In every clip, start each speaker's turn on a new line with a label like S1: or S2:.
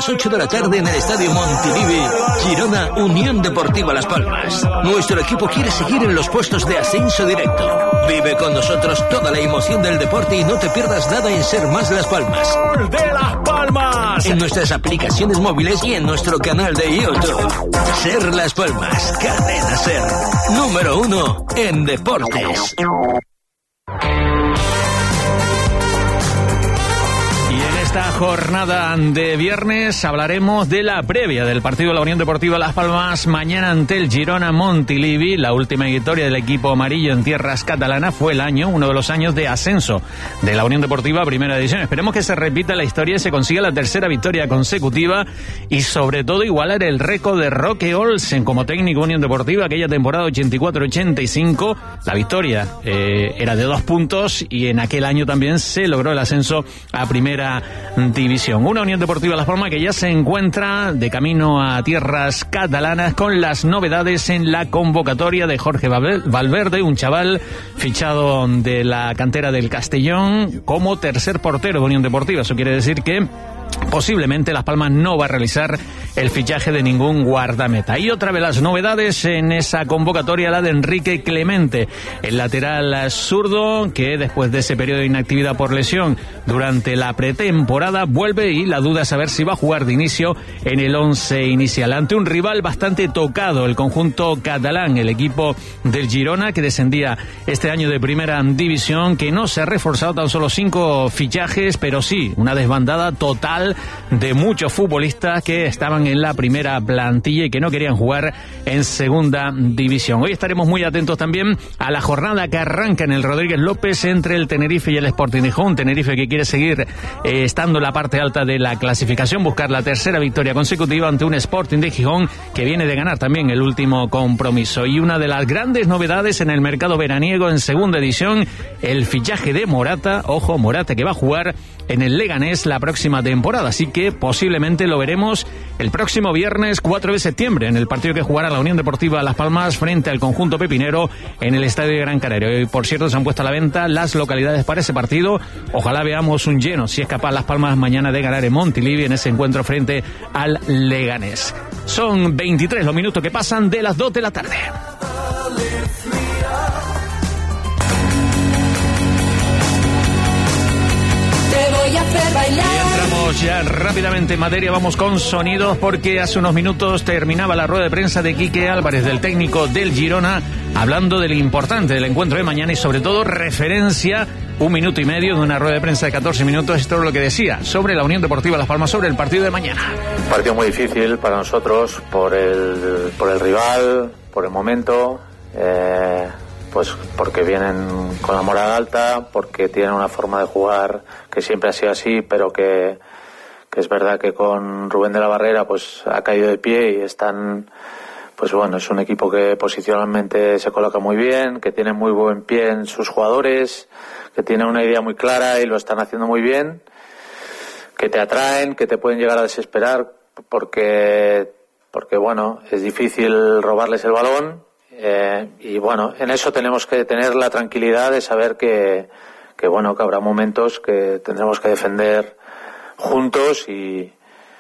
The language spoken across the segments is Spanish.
S1: 8 de la tarde en el Estadio Montilivi, Girona Unión Deportiva Las Palmas. Nuestro equipo quiere seguir en los puestos de ascenso directo. Vive con nosotros toda la emoción del deporte y no te pierdas nada en Ser Más Las Palmas.
S2: ¡Gol de Las Palmas!
S1: En nuestras aplicaciones móviles y en nuestro canal de YouTube. Ser Las Palmas, Cadena Ser. Número 1 en deportes.
S3: Esta jornada de viernes hablaremos de la previa del partido de la Unión Deportiva Las Palmas mañana ante el Girona Montilivi. La última victoria del equipo amarillo en tierras catalanas fue uno de los años de ascenso de la Unión Deportiva Primera División. Esperemos que se repita la historia y se consiga la tercera victoria consecutiva y sobre todo igualar el récord de Roque Olsen como técnico de Unión Deportiva aquella temporada 84-85. La victoria era de 2 puntos y en aquel año también se logró el ascenso a Primera División. Una Unión Deportiva Las Palmas que ya se encuentra de camino a tierras catalanas con las novedades en la convocatoria de Jorge Valverde, un chaval fichado de la cantera del Castellón como tercer portero de Unión Deportiva. Eso quiere decir que posiblemente Las Palmas no va a realizar el fichaje de ningún guardameta. Y otra vez las novedades en esa convocatoria, la de Enrique Clemente, el lateral zurdo que después de ese periodo de inactividad por lesión durante la pretemporada vuelve y la duda es saber si va a jugar de inicio en el 11 inicial ante un rival bastante tocado, el conjunto catalán, el equipo del Girona que descendía este año de Primera División, que no se ha reforzado, tan solo 5 fichajes, pero sí una desbandada total de muchos futbolistas que estaban en la primera plantilla y que no querían jugar en Segunda División. Hoy estaremos muy atentos también a la jornada que arranca en el Rodríguez López entre el Tenerife y el Sporting de Gijón. Tenerife que quiere seguir estando en la parte alta de la clasificación, buscar la tercera victoria consecutiva ante un Sporting de Gijón que viene de ganar también el último compromiso. Y una de las grandes novedades en el mercado veraniego en Segunda División, el fichaje de Morata. Ojo, Morata que va a jugar en el Leganés la próxima temporada, así que posiblemente lo veremos el próximo viernes 4 de septiembre en el partido que jugará la Unión Deportiva Las Palmas frente al conjunto pepinero en el Estadio de Gran Canaria. Y por cierto se han puesto a la venta las localidades para ese partido. Ojalá veamos un lleno, si es capaz Las Palmas mañana de ganar en Montilivi en ese encuentro frente al Leganés. Son 23 los minutos que pasan de las 2 de la tarde.
S4: Y
S3: entramos ya rápidamente en materia, vamos con sonidos porque hace unos minutos terminaba la rueda de prensa de Quique Álvarez, del técnico del Girona, hablando de lo importante del encuentro de mañana y sobre todo referencia 1 minuto y medio de una rueda de prensa de 14 minutos, esto es lo que decía sobre la Unión Deportiva Las Palmas, sobre el partido de mañana.
S5: Un partido muy difícil para nosotros por el rival, por el momento, pues porque vienen con la moral alta, porque tienen una forma de jugar que siempre ha sido así, pero que es verdad que con Rubén de la Barrera pues ha caído de pie y están, pues bueno, es un equipo que posicionalmente se coloca muy bien, que tiene muy buen pie en sus jugadores, que tiene una idea muy clara y lo están haciendo muy bien, que te atraen, que te pueden llegar a desesperar porque bueno, es difícil robarles el balón. Y bueno, en eso tenemos que tener la tranquilidad de saber que bueno, que habrá momentos que tendremos que defender juntos y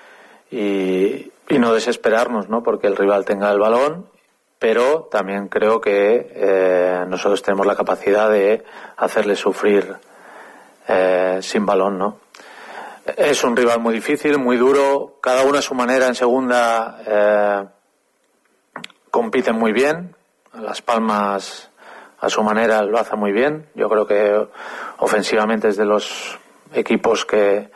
S5: no desesperarnos, ¿no? Porque el rival tenga el balón, pero también creo que nosotros tenemos la capacidad de hacerle sufrir sin balón, ¿no? Es un rival muy difícil, muy duro, cada uno a su manera en segunda compiten muy bien. Las Palmas a su manera lo hace muy bien. Yo creo que ofensivamente es de los equipos que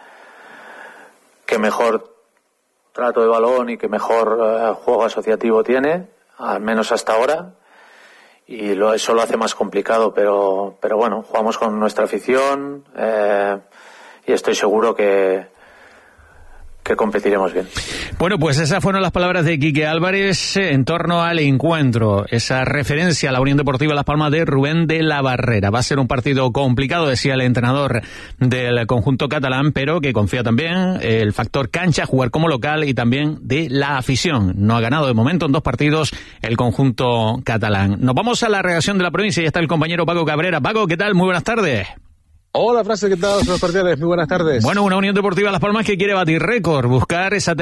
S5: mejor trato de balón y que mejor juego asociativo tiene, al menos hasta ahora, y eso lo hace más complicado, pero bueno, jugamos con nuestra afición y estoy seguro que competiremos bien.
S3: Bueno, pues esas fueron las palabras de Quique Álvarez en torno al encuentro, esa referencia a la Unión Deportiva Las Palmas de Rubén de la Barrera. Va a ser un partido complicado, decía el entrenador del conjunto catalán, pero que confía también el factor cancha, jugar como local y también de la afición. No ha ganado de momento en 2 partidos el conjunto catalán. Nos vamos a la reacción de la provincia y está el compañero Paco Cabrera. Paco, ¿qué tal? Muy buenas tardes.
S6: Hola, Frase, ¿qué tal? Muy buenas tardes.
S3: Bueno, una Unión Deportiva Las Palmas que quiere batir récord, buscar esa